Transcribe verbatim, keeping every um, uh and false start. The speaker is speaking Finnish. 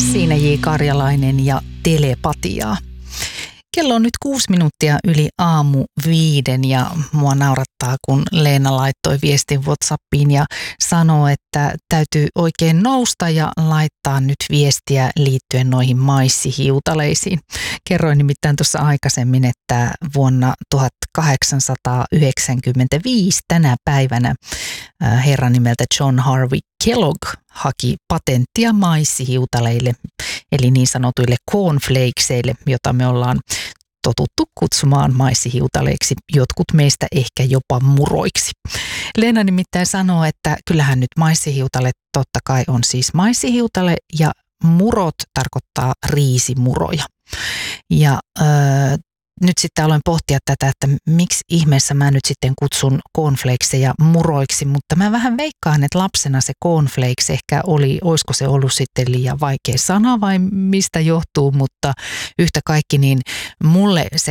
Siinä J. Karjalainen ja telepatiaa. Kello on nyt kuusi minuuttia yli aamu viiden ja mua naurattaa, kun Leena laittoi viestin WhatsAppiin ja sanoo, että täytyy oikein nousta ja laittaa nyt viestiä liittyen noihin maissihiutaleisiin. Kerroin nimittäin tuossa aikaisemmin, että vuonna tuhatkahdeksansataayhdeksänkymmentäviisi tänä päivänä herran nimeltä John Harvey Kellogg haki patenttia maissihiutaleille, eli niin sanotuille cornflakeseille, jota me ollaan totuttu kutsumaan maissihiutaleiksi, jotkut meistä ehkä jopa muroiksi. Leena nimittäin sanoo, että kyllähän nyt maissihiutale totta kai on siis maissihiutale ja murot tarkoittaa riisimuroja. Ja öö, nyt sitten aloin pohtia tätä, että miksi ihmeessä mä nyt sitten kutsun cornflakeseja muroiksi, mutta mä vähän veikkaan, että lapsena se cornflakes ehkä oli, olisiko se ollut sitten liian vaikea sana vai mistä johtuu, mutta yhtä kaikki niin mulle se